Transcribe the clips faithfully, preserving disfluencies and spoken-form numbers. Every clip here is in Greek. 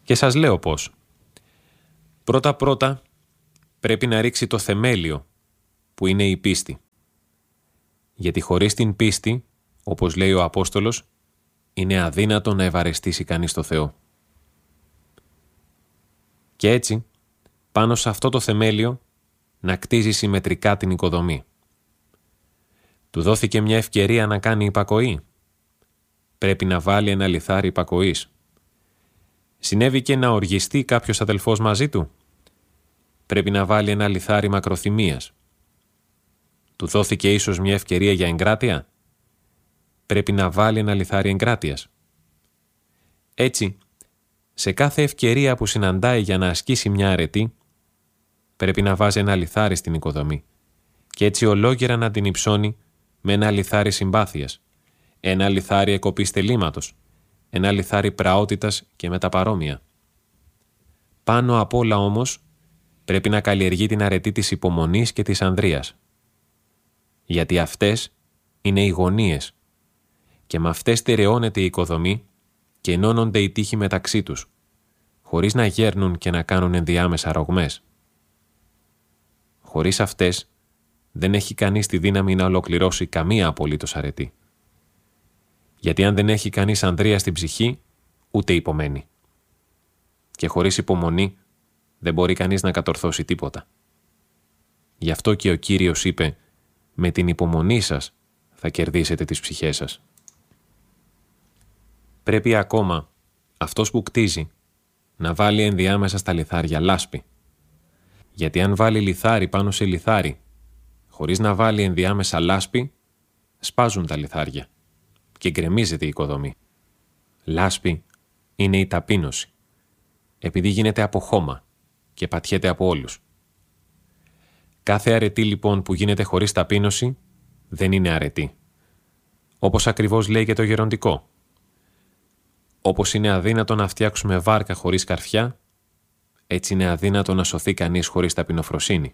Και σας λέω πώς. Πρώτα-πρώτα πρέπει να ρίξει το θεμέλιο, που είναι η πίστη. Γιατί χωρίς την πίστη, όπως λέει ο Απόστολος, είναι αδύνατο να ευαρεστήσει κανείς το Θεό. Και έτσι, πάνω σε αυτό το θεμέλιο, να κτίζει συμμετρικά την οικοδομή. Του δόθηκε μια ευκαιρία να κάνει υπακοή. Πρέπει να βάλει ένα λιθάρι υπακοής. Συνέβηκε να οργιστεί κάποιος αδελφός μαζί του. Πρέπει να βάλει ένα λιθάρι μακροθυμίας. Του δόθηκε ίσως μια ευκαιρία για εγκράτεια. Πρέπει να βάλει ένα λιθάρι εγκράτειας. Έτσι, σε κάθε ευκαιρία που συναντάει για να ασκήσει μια αρετή, πρέπει να βάζει ένα λιθάρι στην οικοδομή και έτσι ολόγερα να την υψώνει με ένα λιθάρι συμπάθειας, ένα λιθάρι εκοπής τελήματος, ένα λιθάρι πραότητας και με τα παρόμοια. Πάνω απ' όλα όμως πρέπει να καλλιεργεί την αρετή της υπομονής και της ανδρείας. Γιατί αυτές είναι οι γωνίες και με αυτές στερεώνεται η οικοδομή και ενώνονται οι τείχοι μεταξύ τους, χωρίς να γέρνουν και να κάνουν ενδιάμεσα ρογμές. Χωρίς αυτές δεν έχει κανείς τη δύναμη να ολοκληρώσει καμία απολύτως αρετή. Γιατί αν δεν έχει κανείς ανδρεία στην ψυχή, ούτε υπομένει. Και χωρίς υπομονή δεν μπορεί κανείς να κατορθώσει τίποτα. Γι' αυτό και ο Κύριος είπε «Με την υπομονή σας θα κερδίσετε τις ψυχές σας». Πρέπει ακόμα αυτός που κτίζει να βάλει ενδιάμεσα στα λιθάρια λάσπη. Γιατί αν βάλει λιθάρι πάνω σε λιθάρι, χωρίς να βάλει ενδιάμεσα λάσπη, σπάζουν τα λιθάρια και γκρεμίζεται η οικοδομή. Λάσπη είναι η ταπείνωση, επειδή γίνεται από χώμα και πατιέται από όλους. Κάθε αρετή λοιπόν που γίνεται χωρίς ταπείνωση δεν είναι αρετή. Όπως ακριβώς λέει και το γεροντικό. Όπως είναι αδύνατο να φτιάξουμε βάρκα χωρίς καρφιά, έτσι είναι αδύνατο να σωθεί κανείς χωρίς ταπεινοφροσύνη.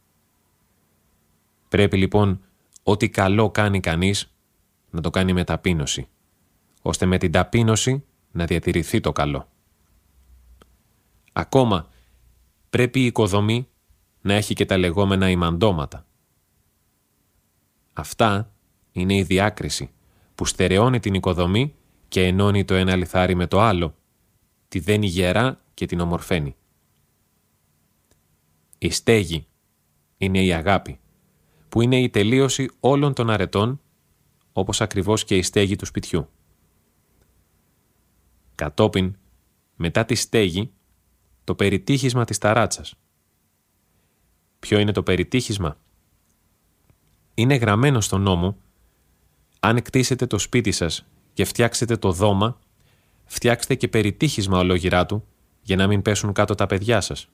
Πρέπει λοιπόν ό,τι καλό κάνει κανείς να το κάνει με ταπείνωση, ώστε με την ταπείνωση να διατηρηθεί το καλό. Ακόμα πρέπει η οικοδομή να έχει και τα λεγόμενα ημαντώματα. Αυτά είναι η διάκριση που στερεώνει την οικοδομή και ενώνει το ένα λιθάρι με το άλλο, τη δένει γερά και την ομορφαίνει. Η στέγη είναι η αγάπη, που είναι η τελείωση όλων των αρετών, όπως ακριβώς και η στέγη του σπιτιού. Κατόπιν, μετά τη στέγη, το περιτύχισμα της ταράτσας. Ποιο είναι το περιτύχισμα? Είναι γραμμένο στον νόμο, αν κτίσετε το σπίτι σας και φτιάξετε το δώμα, φτιάξτε και περιτύχισμα ολόγυρά του, για να μην πέσουν κάτω τα παιδιά σας.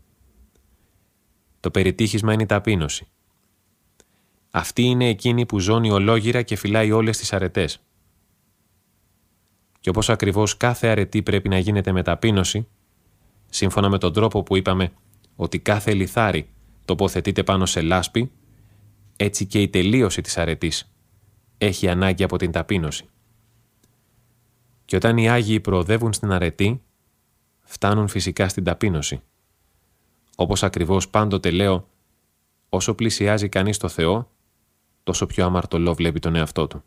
Το περιτύχισμα είναι η ταπείνωση. Αυτή είναι εκείνη που ζώνει ολόγυρα και φυλάει όλες τις αρετές. Και όπως ακριβώς κάθε αρετή πρέπει να γίνεται με ταπείνωση, σύμφωνα με τον τρόπο που είπαμε ότι κάθε λιθάρι τοποθετείται πάνω σε λάσπη, έτσι και η τελείωση της αρετής έχει ανάγκη από την ταπείνωση. Και όταν οι Άγιοι προοδεύουν στην αρετή, φτάνουν φυσικά στην ταπείνωση. Όπως ακριβώς πάντοτε λέω, όσο πλησιάζει κανείς το Θεό, τόσο πιο αμαρτωλό βλέπει τον εαυτό του.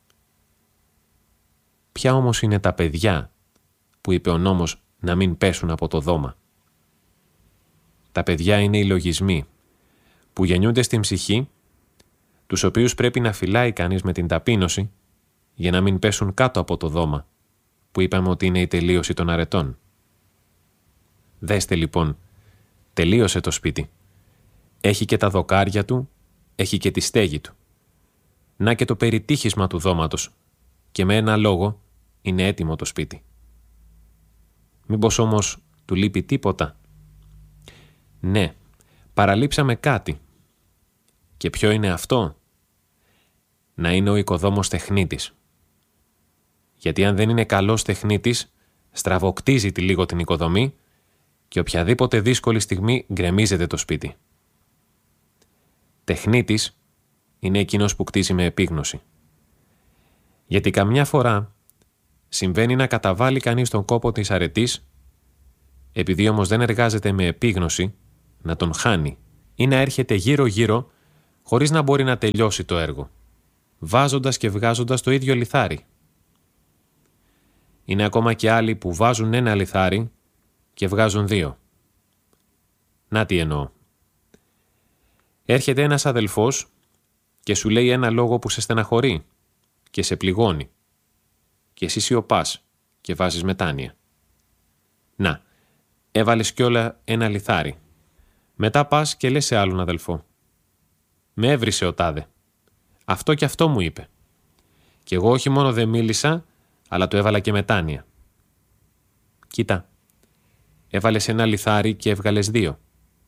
Ποια όμως είναι τα παιδιά που είπε ο νόμος να μην πέσουν από το δώμα? Τα παιδιά είναι οι λογισμοί που γεννιούνται στην ψυχή, τους οποίους πρέπει να φυλάει κανείς με την ταπείνωση για να μην πέσουν κάτω από το δώμα, που είπαμε ότι είναι η τελείωση των αρετών. Δέστε λοιπόν, τελείωσε το σπίτι. Έχει και τα δοκάρια του, έχει και τη στέγη του. Να και το περιτύχισμα του δώματος και με ένα λόγο είναι έτοιμο το σπίτι. Μήπως όμως του λείπει τίποτα? Ναι, παραλείψαμε κάτι. Και ποιο είναι αυτό? Να είναι ο οικοδόμος τεχνίτης. Γιατί αν δεν είναι καλός τεχνίτης, στραβοκτίζει τη λίγο την οικοδομή και οποιαδήποτε δύσκολη στιγμή γκρεμίζεται το σπίτι. Τεχνίτης είναι εκείνος που κτίζει με επίγνωση. Γιατί καμιά φορά συμβαίνει να καταβάλει κανείς τον κόπο της αρετής επειδή όμως δεν εργάζεται με επίγνωση, να τον χάνει ή να έρχεται γύρω-γύρω χωρίς να μπορεί να τελειώσει το έργο, βάζοντας και βγάζοντας το ίδιο λιθάρι. Είναι ακόμα και άλλοι που βάζουν ένα λιθάρι και βγάζουν δύο. Να τι εννοώ. Έρχεται ένας αδελφός και σου λέει ένα λόγο που σε στεναχωρεί και σε πληγώνει και εσύ σιωπάς και βάζεις μετάνοια. Να, έβαλες κιόλα ένα λιθάρι. Μετά πας και λες σε άλλον αδελφό. Με έβρισε ο τάδε. Αυτό και αυτό μου είπε. Και εγώ όχι μόνο δεν μίλησα, αλλά του έβαλα και μετάνοια. Κοίτα, έβαλες ένα λιθάρι και έβγαλες δύο.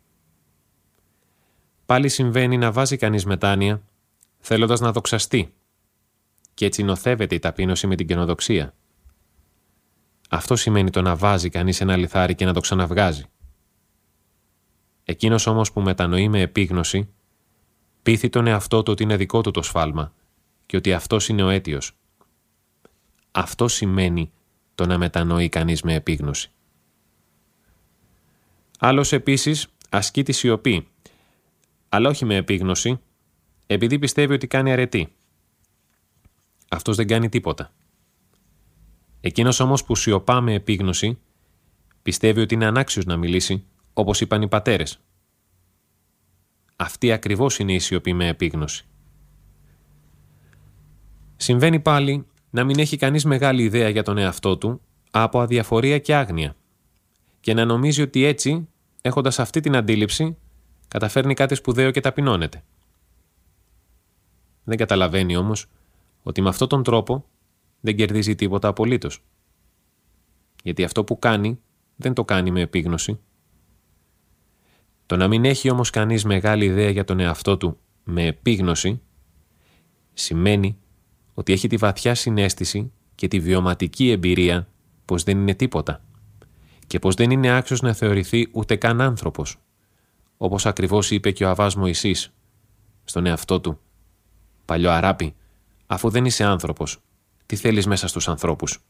Πάλι συμβαίνει να βάζει κανείς μετάνοια, θέλοντας να δοξαστεί, και έτσι νοθεύεται η ταπείνωση με την καινοδοξία. Αυτό σημαίνει το να βάζει κανείς ένα λιθάρι και να το ξαναβγάζει. Εκείνος όμως που μετανοεί με επίγνωση, πείθει τον εαυτό του ότι είναι δικό του το σφάλμα και ότι αυτός είναι ο αίτιος. Αυτό σημαίνει το να μετανοεί κανείς με επίγνωση. Άλλος επίσης ασκεί τη σιωπή, αλλά όχι με επίγνωση, επειδή πιστεύει ότι κάνει αρετή. Αυτός δεν κάνει τίποτα. Εκείνος όμως που σιωπά με επίγνωση, πιστεύει ότι είναι ανάξιος να μιλήσει, όπως είπαν οι πατέρες. Αυτή ακριβώς είναι η σιωπή με επίγνωση. Συμβαίνει πάλι να μην έχει κανείς μεγάλη ιδέα για τον εαυτό του από αδιαφορία και άγνοια και να νομίζει ότι έτσι, έχοντας αυτή την αντίληψη, καταφέρνει κάτι σπουδαίο και ταπεινώνεται. Δεν καταλαβαίνει όμως ότι με αυτόν τον τρόπο δεν κερδίζει τίποτα απολύτως. Γιατί αυτό που κάνει δεν το κάνει με επίγνωση. Το να μην έχει όμως κανείς μεγάλη ιδέα για τον εαυτό του με επίγνωση σημαίνει ότι έχει τη βαθιά συναίσθηση και τη βιωματική εμπειρία πως δεν είναι τίποτα και πως δεν είναι άξιος να θεωρηθεί ούτε καν άνθρωπος, όπως ακριβώς είπε και ο Αββάς Μωυσής στον εαυτό του. «Παλιό αράπη, αφού δεν είσαι άνθρωπος, τι θέλεις μέσα στους ανθρώπους?»